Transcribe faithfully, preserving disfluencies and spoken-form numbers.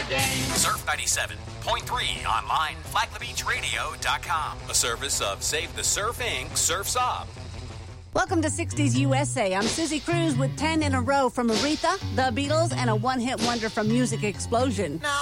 game. Surf ninety-seven point three online, flag the beach radio dot com. A service of Save the Surf Incorporated. Surf's Up. Welcome to sixties U S A. I'm Susie Cruz with ten in a row from Aretha, The Beatles, and a one-hit wonder from Music Explosion. Now